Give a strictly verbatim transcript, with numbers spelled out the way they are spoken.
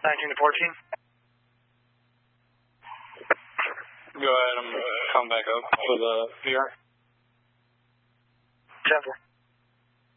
nineteen to fourteen. Go ahead, I'm coming back up for the V R. ten four.